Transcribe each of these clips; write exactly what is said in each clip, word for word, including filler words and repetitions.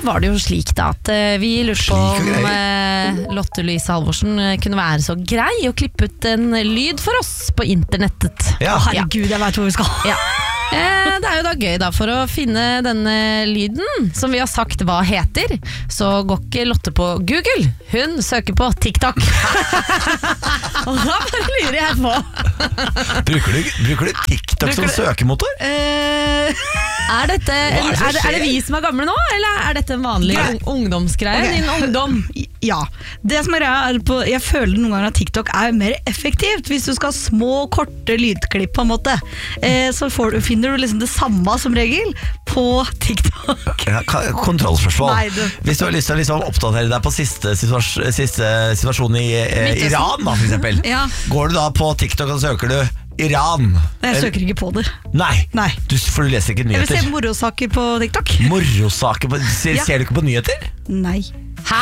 var det jo slik da at uh, vi lurte på om uh, Lotte Louise Halvorsen uh, kunne være så grei å klippe ut en lyd for oss på internettet. Ja. Herregud, jeg vet hvor vi skal. Ja. Eh, det er jo da gøy da for å finne denne lyden som vi har sagt hva heter. Så går ikke Lotte på Google, hun søker på TikTok. Og da bare lurer jeg på Bruker du, bruker du TikTok bruker som du? søkemotor? Eh, er, dette, er, det er, det, er det vi som er gamle nå, eller er dette en vanlig un ungdomsgreie? Okay. Din ungdom? Ja, det som er greia er på, jeg føler noen ganger at TikTok er mer effektivt hvis du skal ha små, korte lydklipp på en måte. Eh, så får du, finner du liksom det samme som regel på TikTok. Ja, kontrollspørsmål. Nei, du. Hvis du har lyst til å liksom oppdatere deg på siste, situas siste situasjon i eh, Iran da, for eksempel. Ja. Går du da på TikTok og søker du Iran? Jeg søker ikke på det. Nei, Nei. Du, for du leser ikke nyheter. Jeg vil se morosaker på TikTok. Morosaker på, ser, Ja. ser du ikke på nyheter? Nei. Hæ?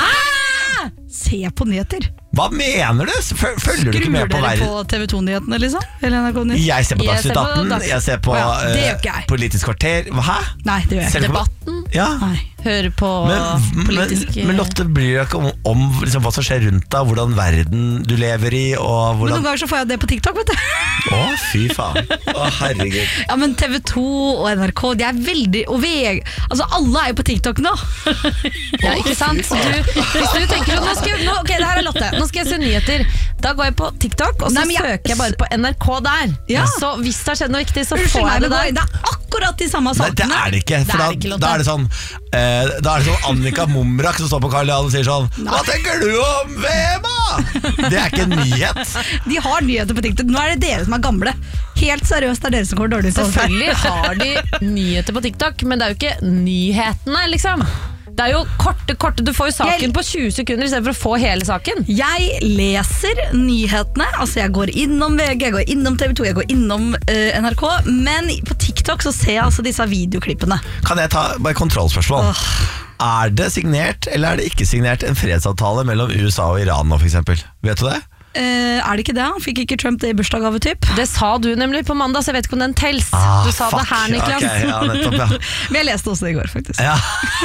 Se på nyheter. Hva mener du? Følger Følger du ikke med på Skrur dere verden? på T V to-nyhetene liksom? Eller N R K-nytt? Jeg ser på Jeg ser Dagsnytt på atten, Dags- jeg ser på Å ja, det eh, gjør ikke jeg. Politisk kvarter. Hæ? Nei, det gjør jeg Ser ikke. du på- Debatten? Ja. Nei. Høre på Men, men, politiske men Lotte bryr deg ikke om, om liksom, hva som skjer rundt deg, hvordan verden du lever i, og Men hvordan... noen ganger så får jeg det på TikTok, vet du. Å, fy faen. Å, herregud. Ja, men T V to og N R K, de er veldig... Og V G, altså alle er jo på TikTok nå. Ja, ikke sant? Så du, hvis du tenker sånn, nå skal jeg, nå, ok, det her er Lotte, nå skal jeg se nyheter. Da går jeg på TikTok, og så Nei, men jeg- søker jeg bare på N R K der. Ja. Så hvis det har skjedd noe viktig, så Unnskyld får meg, jeg men det det der. er akkurat de samme Nei, sakene. det er det ikke. For Det er da, det ikke, Lotte. da er det sånn eh, Da er det sånn Annika Momrak som står på Karl Johan og sier sånn Hva tenker du om V M, da? Det er ikke en nyhet. De har nyheter på TikTok. Nå er det dere som er gamle. Helt seriøst, det er dere som går dårlig ut av det. Selvfølgelig har de nyheter på TikTok, men det er jo ikke nyhetene, liksom. Det er jo korte, korte, du får jo saken Jeg- på tjue sekunder i stedet for å få hele saken. Jeg leser nyhetene, altså jeg går innom V G, jeg går innom T V to, jeg går innom eh, N R K, men på TikTok så ser jeg altså disse videoklippene. Kan jeg ta bare kontrollspørsmål? Åh. Er det signert, eller er det ikke signert en fredsavtale mellom U S A og Iran nå, for eksempel? Vet du det? Eh, er det ikke det? Fikk ikke Trump det i bursdagsgave typ? Det sa du nemlig på mandag, så jeg vet ikke om den tels. Ah, Du sa fuck. det her, Niklas. Ok, ja, nettopp, ja. Men jeg leste også det i går, faktisk. Ja.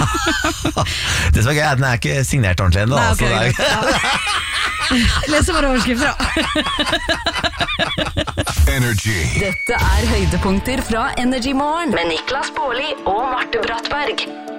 Det som er gøy, er at den er ikke signert ordentlig ennå. Nei, altså, ok, det er- greit. Ja. Leser bare overskrifter, da. Energy. Dette er høydepunkter fra Energy Morgen med Niklas Baarli og Marte Brattberg.